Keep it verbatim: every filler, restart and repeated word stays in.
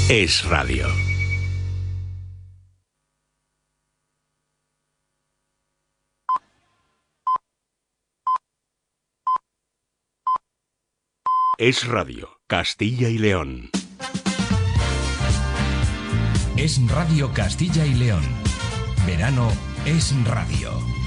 Es Radio. Es Radio, Castilla y León. Es Radio Castilla y León. Verano es radio.